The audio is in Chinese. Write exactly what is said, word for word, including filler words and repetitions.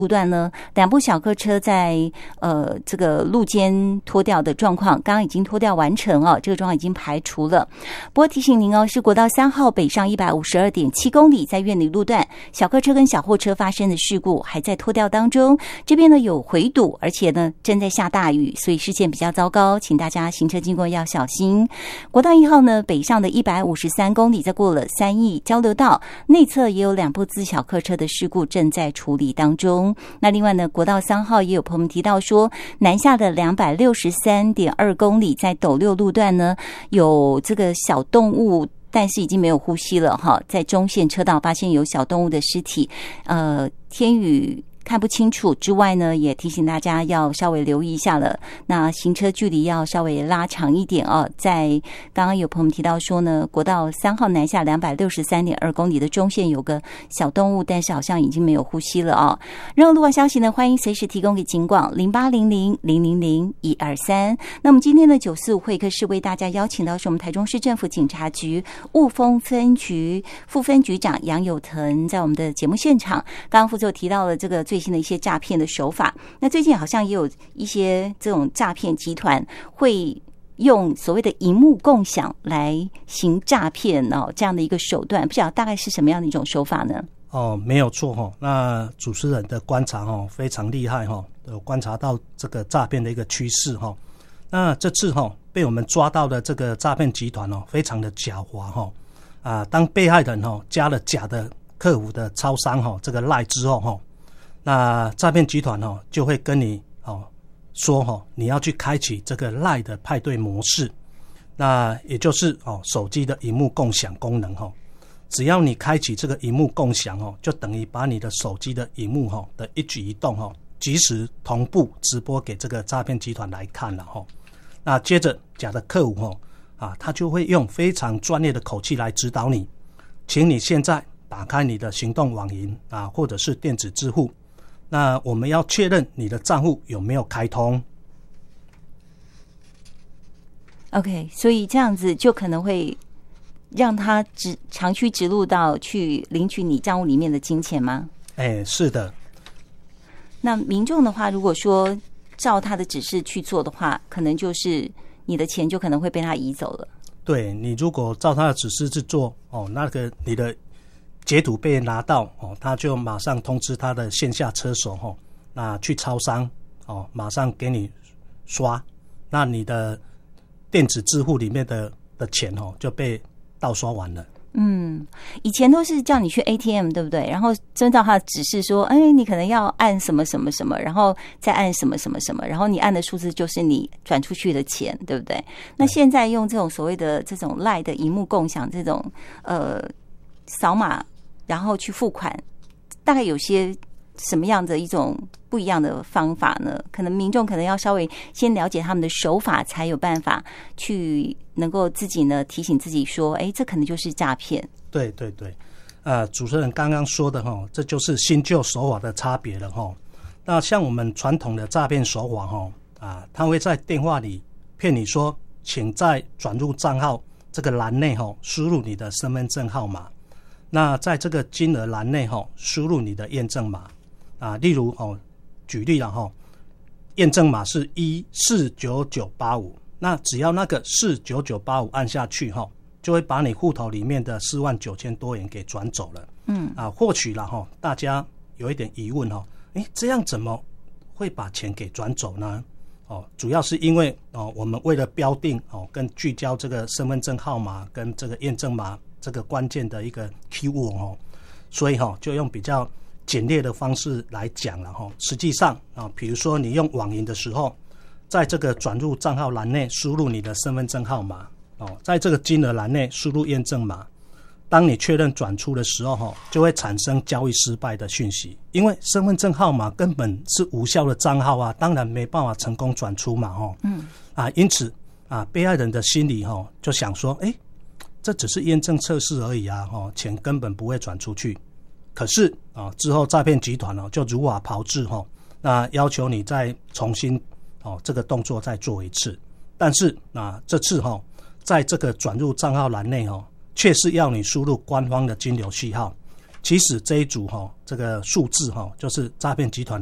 路段呢，两部小客车在呃这个路肩拖吊的状况，刚刚已经拖吊完成哦，这个状况已经排除了。不过提醒您哦，是国道三号北上一百五十二点七公里，在苑里路段，小客车跟小货车发生的事故还在拖吊当中，这边呢有回堵，而且呢正在下大雨，所以视线比较糟糕，请大家行车经过要小心。国道一号呢北上的一百五十三公里，在过了三义交流道内侧也有两部自小客车的事故正在处理当中。那另外呢，国道三号也有朋友们提到说，南下的两百六十三点二公里，在斗六路段呢有这个小动物，但是已经没有呼吸了哈，在中线车道发现有小动物的尸体，呃，天宇看不清楚之外呢，也提醒大家要稍微留意一下了。那行车距离要稍微拉长一点哦。在刚刚有朋友提到说呢，国道三号南下两百六十三点二公里的中线有个小动物，但是好像已经没有呼吸了哦。任何路况消息呢，欢迎随时提供给警广零八零零零零零一二三。那么今天的九四五会客室为大家邀请到是我们台中市政府警察局雾峰分局副分局长杨友腾，在我们的节目现场。刚刚副座提到了这个最新的一些诈骗的手法，那最近好像也有一些这种诈骗集团会用所谓的萤幕共享来行诈骗哦，这样的一个手段，不晓得大概是什么样的一种手法呢？ 哦，没有错哈、哦。那主持人的观察哈、哦、非常厉害哈、哦，有观察到这个诈骗的一个趋势哈、哦。那这次哈、哦、被我们抓到的这个诈骗集团哦，非常的狡猾哈、哦。啊，当被害人哦加了假的客服的超商哈、哦、这个 LINE 之后哈、哦。那诈骗集团哦就会跟你哦说哦你要去开启这个 LINE 的派对模式，那也就是哦手机的萤幕共享功能哦。只要你开启这个萤幕共享哦，就等于把你的手机的萤幕哦的一举一动哦即时同步直播给这个诈骗集团来看了哦。那接着假的客户哦啊他就会用非常专业的口气来指导你，请你现在打开你的行动网银啊或者是电子支付。那我们要确认你的账户有没有开通。 OK， 所以这样子就可能会让他直长驱直入到去领取你账户里面的金钱吗？ 哎，是的。 那民众的话，如果说照他的指示去做的话，可能就是你的钱就可能会被他移走了。 对，你如果照他的指示去做哦，那个你的截图被拿到哦，他就马上通知他的线下车手哦，那去超商哦，马上给你刷，那你的电子支付里面的的钱哦就被盗刷完了。 嗯，以前都是叫你去 A T M 对不对？然后遵照他的指示说，哎，你可能要按什么什么什么，然后再按什么什么什么，然后你按的数字就是你转出去的钱，对不对？那现在用这种所谓的这种 LINE 的萤幕共享这种呃扫码然后去付款，大概有些什么样的一种不一样的方法呢？可能民众可能要稍微先了解他们的手法，才有办法去能够自己呢提醒自己说，哎，这可能就是诈骗。 对对对，呃，主持人刚刚说的哈，这就是新旧手法的差别了哈。那像我们传统的诈骗手法哈，啊，他会在电话里骗你说，请在转入账号这个栏内哈，输入你的身份证号码。那在这个金额栏内哈，输入你的验证码啊，例如哦，举例了哈，验证码是一四九九八五，那只要那个四九九八五按下去哈，就会把你户头里面的四万九千多元给转走了。嗯啊，或许了哈，大家有一点疑问哈，诶，这样怎么会把钱给转走呢？哦，主要是因为哦，我们为了标定哦，跟聚焦这个身份证号码跟这个验证码这个关键的一个 keyword 哦，所以哈、哦、就用比较简略的方式来讲了哈。实际上啊，比如说你用网银的时候，在这个转入账号栏内输入你的身份证号码哦，在这个金额栏内输入验证码。当你确认转出的时候哈，就会产生交易失败的讯息，因为身份证号码根本是无效的账号啊，当然没办法成功转出嘛哈。嗯啊，因此啊，被害人的心里哈就想说，哎，这只是验证测试而已啊，哈，钱根本不会转出去。可是啊，之后诈骗集团哦就如法炮制哈，那要求你再重新哦这个动作再做一次，但是啊这次哈，在这个转入账号栏内哈。却是要你输入官方的金流序号， 其实这一组哈、哦，这个数字哈、哦，就是诈骗集团